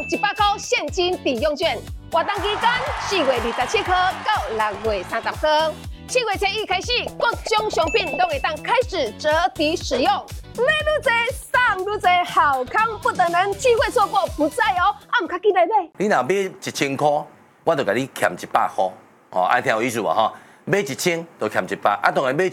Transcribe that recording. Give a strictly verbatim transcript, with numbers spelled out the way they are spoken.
一百块现金抵用券，活动期间四月二十七号到六月三十号。七月初一开始，各种商品都会当开始折抵使用。买愈多，送愈多，好康不等人，机会错过不再哦！啊，唔卡记来买。 你若买一千块，我就甲你欠一百块，哦，爱听有意思无吼？买一千就欠一百，啊，当然买一